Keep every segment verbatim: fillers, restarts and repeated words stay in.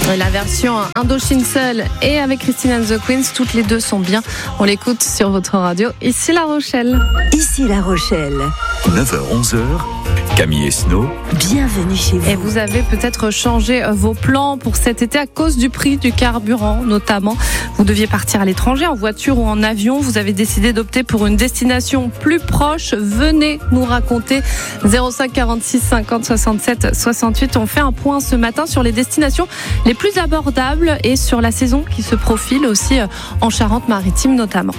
La version Indochine seule et avec Christine and the Queens, toutes les deux sont bien. On l'écoute sur votre radio. Ici La Rochelle. Ici La Rochelle. neuf heures onze heures. Camille et Snow. Bienvenue chez vous. Et vous avez peut-être changé vos plans pour cet été à cause du prix du carburant, notamment. Vous deviez partir à l'étranger en voiture ou en avion. Vous avez décidé d'opter pour une destination plus proche. Venez nous raconter. zéro cinq quarante-six cinquante soixante-sept soixante-huit. On fait un point ce matin sur les destinations les plus abordables et sur la saison qui se profile aussi en Charente-Maritime notamment.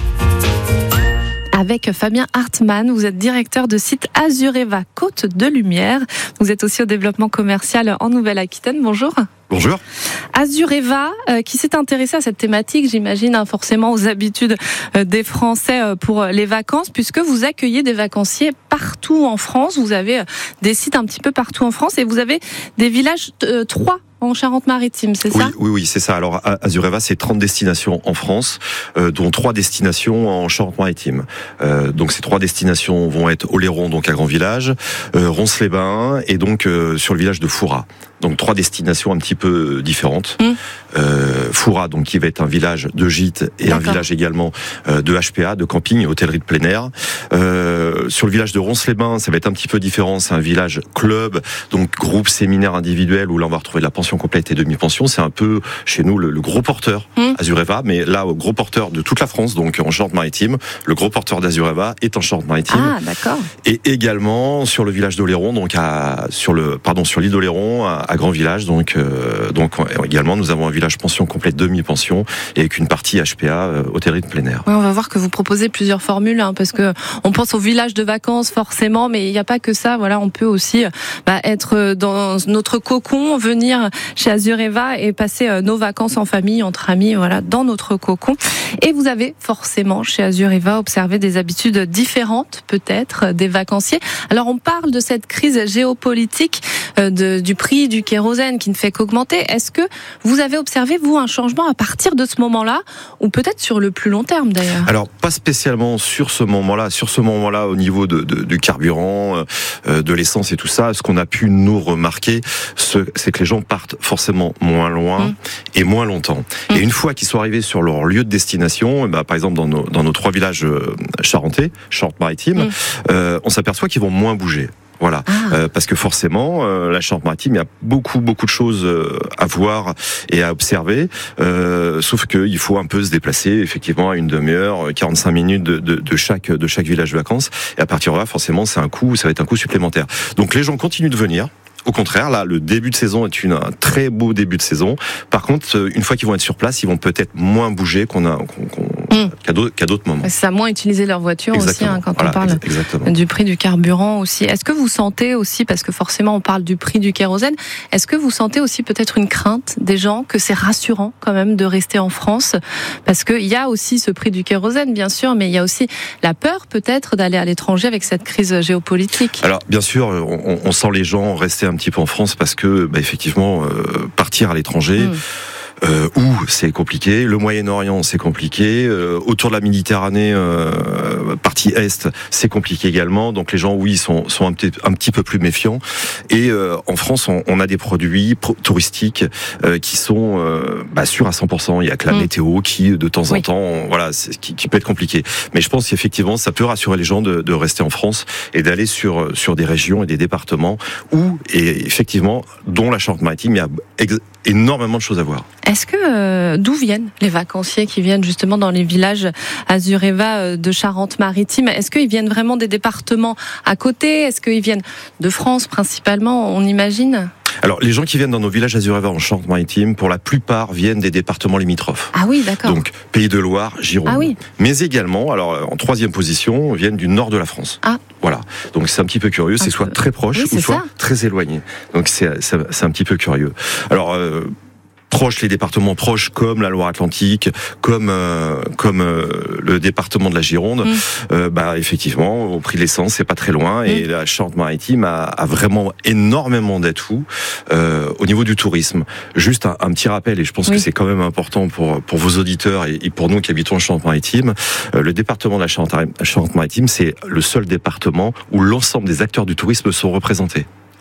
Avec Fabien Hartmann, vous êtes directeur de site Azureva Côte de Lumière. Vous êtes aussi au développement commercial en Nouvelle-Aquitaine. Bonjour. Bonjour. Azureva, euh, qui s'est intéressé à cette thématique, j'imagine, hein, forcément aux habitudes euh, des Français euh, pour les vacances, puisque vous accueillez des vacanciers partout en France. Vous avez euh, des sites un petit peu partout en France et vous avez des villages, euh, trois en Charente-Maritime, c'est oui, ça ? Oui, oui, c'est ça. Alors, Azureva, c'est trente destinations en France, euh, dont trois destinations en Charente-Maritime. Euh, donc, ces trois destinations vont être Oléron, donc à Grand Village, euh, Ronces-les-Bains et donc euh, sur le village de Fouras. Donc, trois destinations un petit peu différentes. Mmh. Euh, Fouras, donc qui va être un village de gîte et D'accord. un village également euh, de H P A, de camping et hôtellerie de plein air. Euh, sur le village de Ronces-les-Bains, ça va être un petit peu différent. C'est un village club, donc groupe séminaire individuel où là on va retrouver de la pension complète et demi-pension. C'est un peu chez nous le, le gros porteur mmh. Azureva, mais là au gros porteur de toute la France, donc en Charente-Maritime. Le gros porteur d'Azureva est en Charente-Maritime. Ah, d'accord. Et également sur le village d'Oléron, donc à sur le pardon sur l'île d'Oléron à, à Grand Village. Donc euh, donc également nous avons un village pension complète demi-pension et avec une partie H P A euh, hôtellerie de plein air. Oui, on va voir que vous proposez plusieurs formules, hein, parce que on pense au village de vacances forcément, mais il n'y a pas que ça. Voilà, on peut aussi bah, être dans notre cocon, venir chez Azureva et passer euh, nos vacances en famille, entre amis, voilà, dans notre cocon. Et vous avez forcément chez Azureva observé des habitudes différentes, peut-être, des vacanciers. Alors on parle de cette crise géopolitique euh, de, du prix du kérosène qui ne fait qu'augmenter. Est-ce que vous avez observé, vous, un changement à partir de ce moment-là, ou peut-être sur le plus long terme d'ailleurs ? Alors, pas spécialement sur ce moment-là. Sur ce moment-là, au niveau de, de, du carburant, euh, de l'essence et tout ça, ce qu'on a pu nous remarquer, ce, c'est que les gens partent forcément moins loin mmh. et moins longtemps. Mmh. Et une fois qu'ils sont arrivés sur leur lieu de destination, bah, par exemple dans nos, dans nos trois villages charentais, Charente-Maritime, mmh. euh, on s'aperçoit qu'ils vont moins bouger. Voilà, ah. euh, parce que forcément, euh, la Charente-Maritime, il y a beaucoup, beaucoup de choses euh, à voir et à observer, euh, sauf qu'il faut un peu se déplacer, effectivement, à une demi-heure, quarante-cinq minutes de, de, de chaque de chaque village de vacances, et à partir de là, forcément, c'est un coût, ça va être un coût supplémentaire. Donc les gens continuent de venir. Au contraire, là, le début de saison est une, un très beau début de saison. Par contre, une fois qu'ils vont être sur place, ils vont peut-être moins bouger qu'on a, qu'on, qu'on, mmh. qu'à, d'autres, qu'à d'autres moments. Ça a moins utilisé leur voiture exactement. aussi, hein, quand voilà, on parle exactement. du prix du carburant aussi. Est-ce que vous sentez aussi, parce que forcément on parle du prix du kérosène, est-ce que vous sentez aussi peut-être une crainte des gens que c'est rassurant quand même de rester en France ? Parce qu'il y a aussi ce prix du kérosène, bien sûr, mais il y a aussi la peur peut-être d'aller à l'étranger avec cette crise géopolitique. Alors, bien sûr, on, on sent les gens rester un petit peu en France parce que, bah, effectivement, euh, partir à l'étranger... Mmh. Euh, où c'est compliqué, le Moyen-Orient c'est compliqué, euh, autour de la Méditerranée, euh, partie est, c'est compliqué également. Donc les gens, oui, sont, sont un, petit, un petit peu plus méfiants. Et euh, en France, on, on a des produits pro- touristiques euh, qui sont euh, bah, sûrs à cent pour cent. Il y a que la mmh. météo qui, de temps en oui. temps, on, voilà, c'est, qui, qui peut être compliqué. Mais je pense qu'effectivement, ça peut rassurer les gens de, de rester en France et d'aller sur sur des régions et des départements où, et effectivement, dont la Charente-Maritime, il y a ex- énormément de choses à voir. Est-ce que euh, d'où viennent les vacanciers qui viennent justement dans les villages Azureva de Charente-Maritime ? Est-ce qu'ils viennent vraiment des départements à côté ? Est-ce qu'ils viennent de France principalement, on imagine ? Alors, les gens qui viennent dans nos villages Azureva en Charente-Maritime, pour la plupart, viennent des départements limitrophes. Ah oui, d'accord. Donc, Pays de Loire, Gironde. Ah oui. Mais également, alors en troisième position, viennent du nord de la France. Ah. Voilà. Donc, c'est un petit peu curieux. Un c'est peu... soit très proche oui, ou soit ça. très éloigné. Donc, c'est, c'est, c'est un petit peu curieux. Alors, euh, proches, les départements proches comme la Loire-Atlantique, comme euh, comme euh, le département de la Gironde, mmh. euh, bah effectivement, au prix de l'essence, c'est pas très loin, mmh. et la Charente-Maritime a, a vraiment énormément d'atouts euh, au niveau du tourisme. Juste un, un petit rappel, et je pense oui. que c'est quand même important pour pour vos auditeurs et, et pour nous qui habitons en Charente-Maritime, euh, le département de la Charente-Maritime, c'est le seul département où l'ensemble des acteurs du tourisme sont représentés.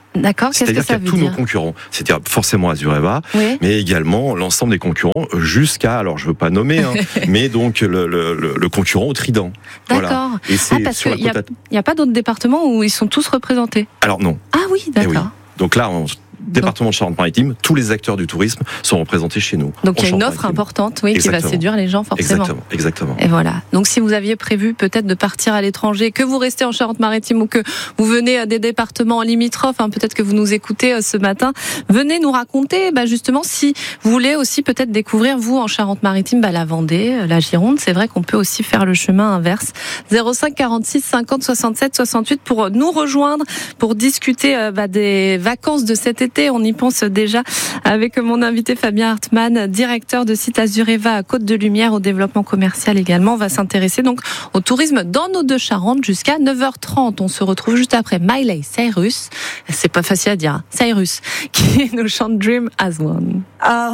D'accord, qu'est-ce que C'est-à-dire ça qu'il y a veut tous dire nos concurrents, c'est-à-dire forcément Azureva, Oui. mais également l'ensemble des concurrents jusqu'à, alors je veux pas nommer, hein, mais donc le, le, le, le concurrent au Trident. D'accord. Voilà. Et c'est Ah, parce sur la qu'il n'y a, côte At- il y a pas d'autres départements où ils sont tous représentés. Alors non. Ah oui, Eh d'accord. oui. Donc là, en département de Charente-Maritime, tous les acteurs du tourisme sont représentés chez nous. Donc en il y a une offre Charente-Maritime. importante, oui, qui va Exactement. séduire les gens forcément. Exactement, exactement. Et voilà. Donc si vous aviez prévu peut-être de partir à l'étranger, que vous restez en Charente-Maritime ou que vous venez des départements limitrophes, hein, peut-être que vous nous écoutez ce matin, venez nous raconter bah, justement si vous voulez aussi peut-être découvrir vous en Charente-Maritime bah, la Vendée, la Gironde. C'est vrai qu'on peut aussi faire le chemin inverse. zéro cinq quarante-six cinquante soixante-sept soixante-huit pour nous rejoindre, pour discuter bah, des vacances de cet été. On y pense déjà avec mon invité Fabien Hartmann, directeur de site Azureva à Côte-de-Lumière, au développement commercial également. On va s'intéresser donc au tourisme dans nos deux Charentes jusqu'à neuf heures trente. On se retrouve juste après Miley Cyrus. C'est pas facile à dire, hein. Cyrus, qui nous chante Dream as One.